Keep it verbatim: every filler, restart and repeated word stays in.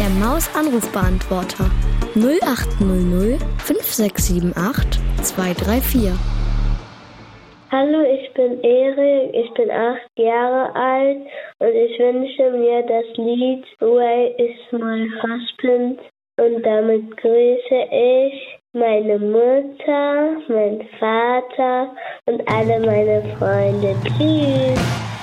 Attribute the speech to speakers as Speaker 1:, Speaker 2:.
Speaker 1: Maus-Anrufbeantworter null acht null null fünf sechs sieben acht zwei drei vier.
Speaker 2: Hallo, ich bin Erik, ich bin acht Jahre alt und ich wünsche mir das Lied Where is my husband? Und damit grüße ich meine Mutter, meinen Vater und alle meine Freunde. Tschüss!